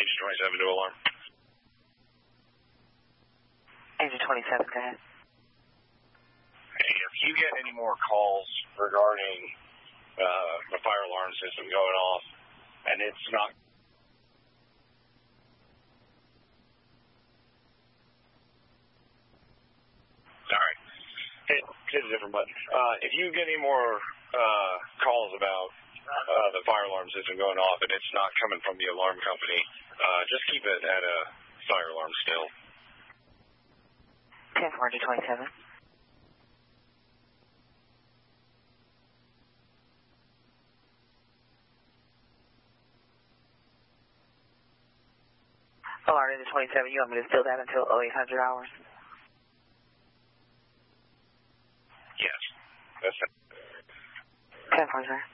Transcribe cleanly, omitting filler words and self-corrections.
Engine 27 to alarm. Engine 27, go ahead. Hey, if you get any more calls regarding the fire alarm system going off, and it's not... Sorry. Hit a different button. If you get any more calls about the fire alarm system going off and it's not coming from the alarm company, just keep it at a fire alarm still. 10-427. Alarm into 27, you want me to still that until 0800 hours? Yes, that's it. 10-4, sir.